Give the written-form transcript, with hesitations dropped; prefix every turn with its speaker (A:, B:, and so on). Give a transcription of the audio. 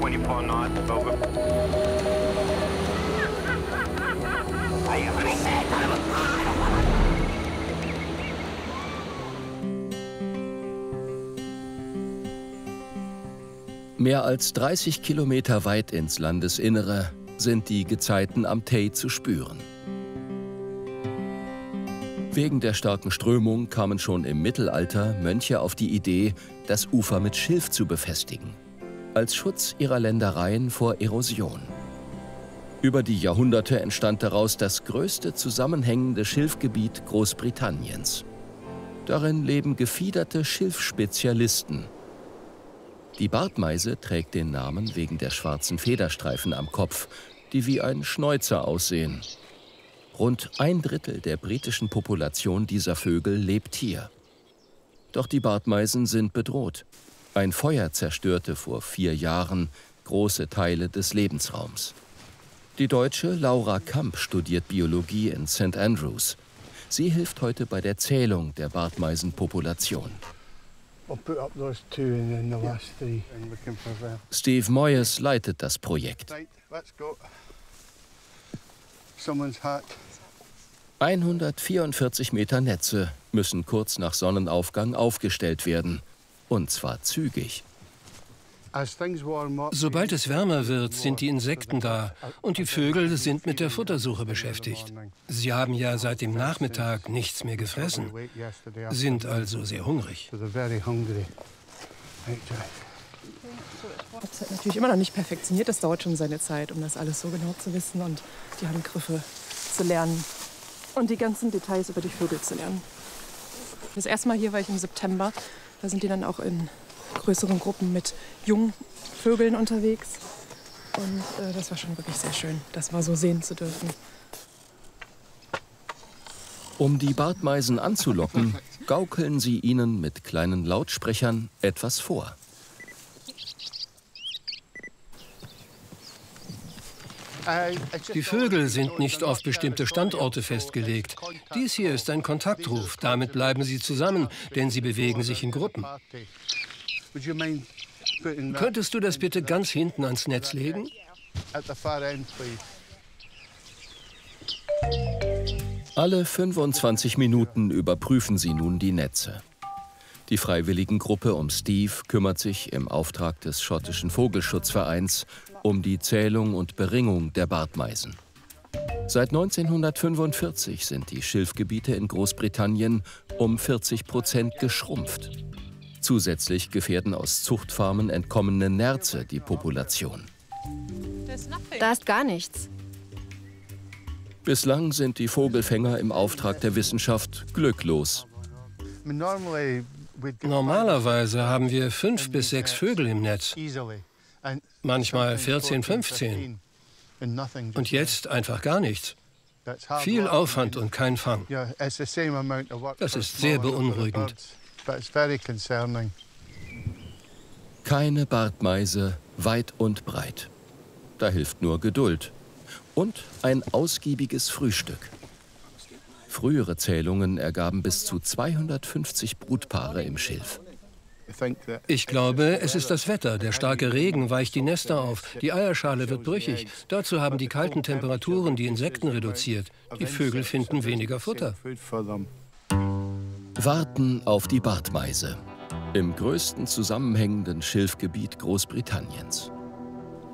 A: 24 knots, over.
B: Mehr als 30 Kilometer weit ins Landesinnere sind die Gezeiten am Tay zu spüren. Wegen der starken Strömung kamen schon im Mittelalter Mönche auf die Idee, das Ufer mit Schilf zu befestigen, als Schutz ihrer Ländereien vor Erosion. Über die Jahrhunderte entstand daraus das größte zusammenhängende Schilfgebiet Großbritanniens. Darin leben gefiederte Schilfspezialisten. Die Bartmeise trägt den Namen wegen der schwarzen Federstreifen am Kopf, die wie ein Schnäuzer aussehen. Rund 1/3 der britischen Population dieser Vögel lebt hier. Doch die Bartmeisen sind bedroht. Ein Feuer zerstörte vor 4 Jahren große Teile des Lebensraums. Die Deutsche Laura Kamp studiert Biologie in St. Andrews. Sie hilft heute bei der Zählung der Bartmeisenpopulation. Steve Moyes leitet das Projekt. 144 Meter Netze müssen kurz nach Sonnenaufgang aufgestellt werden. Und zwar zügig.
C: Sobald es wärmer wird, sind die Insekten da und die Vögel sind mit der Futtersuche beschäftigt. Sie haben ja seit dem Nachmittag nichts mehr gefressen, sind also sehr hungrig.
D: Das hat natürlich immer noch nicht perfektioniert, das dauert schon seine Zeit, um das alles so genau zu wissen und die Handgriffe zu lernen und die ganzen Details über die Vögel zu lernen. Das erste Mal hier war ich im September, da sind die dann auch in größeren Gruppen mit Jungvögeln unterwegs. Und das war schon wirklich sehr schön, das mal so sehen zu dürfen.
B: Um die Bartmeisen anzulocken, gaukeln sie ihnen mit kleinen Lautsprechern etwas vor.
C: Die Vögel sind nicht auf bestimmte Standorte festgelegt. Dies hier ist ein Kontaktruf. Damit bleiben sie zusammen, denn sie bewegen sich in Gruppen. Könntest du das bitte ganz hinten ans Netz legen?
B: Alle 25 Minuten überprüfen sie nun die Netze. Die Freiwilligengruppe um Steve kümmert sich im Auftrag des schottischen Vogelschutzvereins um die Zählung und Beringung der Bartmeisen. Seit 1945 sind die Schilfgebiete in Großbritannien um 40% geschrumpft. Zusätzlich gefährden aus Zuchtfarmen entkommene Nerze die Population.
E: Da ist gar nichts.
B: Bislang sind die Vogelfänger im Auftrag der Wissenschaft glücklos.
C: Normalerweise haben wir 5 bis 6 Vögel im Netz. Manchmal 14, 15. Und jetzt einfach gar nichts. Viel Aufwand und kein Fang. Das ist sehr beunruhigend.
B: Keine Bartmeise, weit und breit. Da hilft nur Geduld. Und ein ausgiebiges Frühstück. Frühere Zählungen ergaben bis zu 250 Brutpaare im Schilf.
C: Ich glaube, es ist das Wetter. Der starke Regen weicht die Nester auf. Die Eierschale wird brüchig. Dazu haben die kalten Temperaturen die Insekten reduziert. Die Vögel finden weniger Futter.
B: Warten auf die Bartmeise im größten zusammenhängenden Schilfgebiet Großbritanniens.